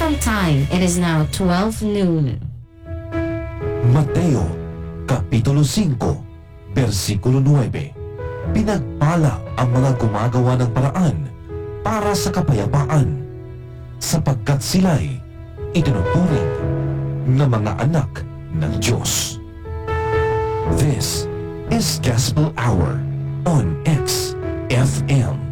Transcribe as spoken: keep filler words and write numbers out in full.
Central Time, it is now twelve noon. Mateo, Kapitulo five, versikulo nine. Pinagpala ang mga gumagawa ng paraan para sa kapayapaan, sapagkat sila'y itinuturing na mga anak ng Diyos. This is Gospel Hour on X F M.